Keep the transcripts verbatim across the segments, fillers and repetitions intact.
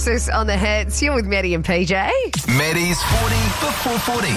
This on the hits. You're with Maddie and P J. Maddie's forty before forty.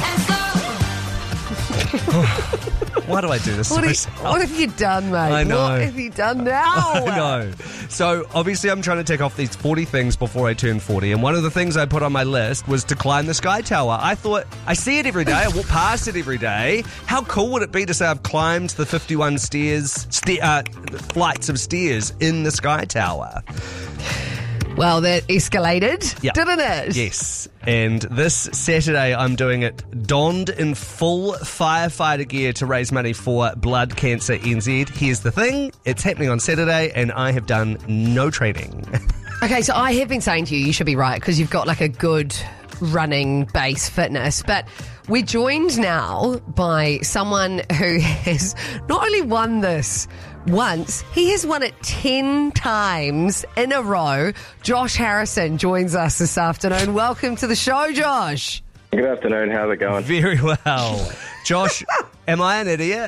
Why do I do this What, to you, myself? what have you done, mate? I know. What have you done now? I know. So obviously I'm trying to tick off these forty things before I turn forty, and one of the things I put on my list was to climb the Sky Tower. I thought, I see it every day, I walk past it every day. How cool would it be to say I've climbed the fifty-one stairs, sta- uh, flights of stairs in the Sky Tower? Well, that escalated, Yep. didn't it? Yes. And this Saturday, I'm doing it donned in full firefighter gear to raise money for Blood Cancer N Z. Here's the thing. It's happening on Saturday, and I have done no training. Okay, so I have been saying to you, you should be right, because you've got like a good running base fitness, but we're joined now by someone who has not only won this once, he has won it ten times in a row. Josh Harrison joins us this afternoon. Welcome to the show, Josh. Good afternoon. How's it going? Very well. Josh, am I an idiot?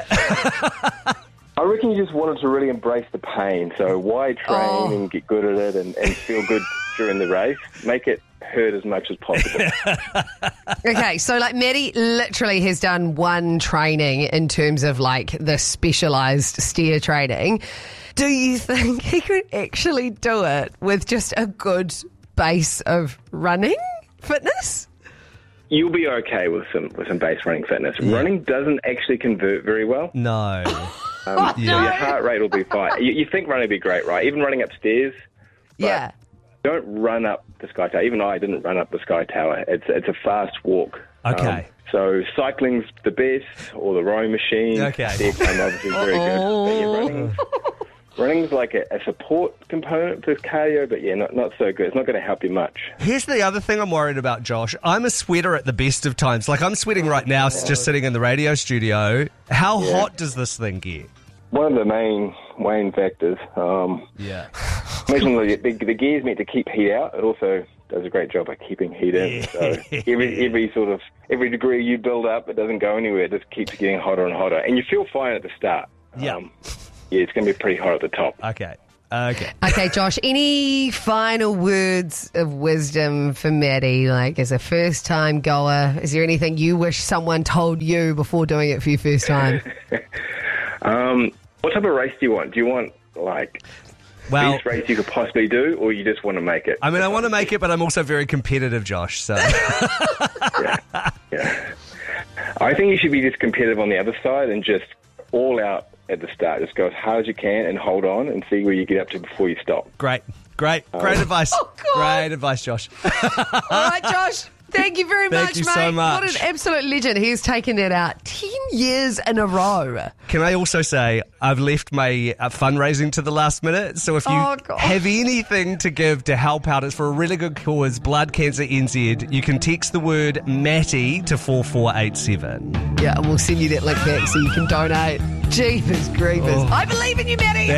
I reckon you just wanted to really embrace the pain. So why train Oh. and get good at it and, and feel good during the race? Make it hurt as much as possible. Okay, so like Maddie literally has done one training in terms of like the specialised steer training. Do you think he could actually do it with just a good base of running fitness? You'll be okay with some with some base running fitness. Running doesn't actually convert very well. No. Um, so no. your heart rate will be fine. You, you think running will be great, right? Even running upstairs. But Yeah. Don't run up the Sky Tower. Even I didn't run up the Sky Tower. It's it's a fast walk. Okay. Um, so cycling's the best, or the rowing machine. Okay. Stair climb obviously is very good. But yeah, running, running's like a, a support component for cardio, but yeah, not not so good. It's not going to help you much. Here's the other thing I'm worried about, Josh. I'm a sweater at the best of times. Like, I'm sweating right now just sitting in the radio studio. How Yeah. hot does this thing get? One of the main main factors. Um, Yeah. Imagine the, the, the gear's meant to keep heat out. It also does a great job at keeping heat in. So every every sort of every degree you build up, it doesn't go anywhere. It just keeps getting hotter and hotter, and you feel fine at the start. Yeah. Um, yeah, it's going to be pretty hot at the top. Okay. Okay. Okay, Josh, any final words of wisdom for Maddie, like as a first-time goer? Is there anything you wish someone told you before doing it for your first time? Um, what type of race do you want? Do you want like Well, best race you could possibly do, or you just want to make it? I mean, I want to make it, but I'm also very competitive, Josh. So, Yeah. yeah. I think you should be just competitive on the other side and just all out at the start. Just go as hard as you can and hold on and see where you get up to before you stop. great, great, great advice. Oh, God. Great advice, Josh. All right, Josh. Thank you very Thank much, you mate. so much. What an absolute legend. He's taken that out ten years in a row. Can I also say I've left my uh, fundraising to the last minute, so if you Oh, God. have anything to give to help out, it's for a really good cause, Blood Cancer N Z. You can text the word Matty to four four eight seven. Yeah, and we'll send you that link back so you can donate. Jeepers creepers. Oh. I believe in you, Maddie.